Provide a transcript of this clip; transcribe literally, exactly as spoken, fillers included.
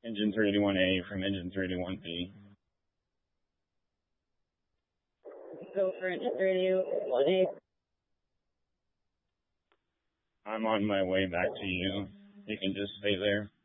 Engine three eighty-one A from engine three eighty-one B. Go for engine three eighty-one A. I'm on my way back to you. You can just stay there.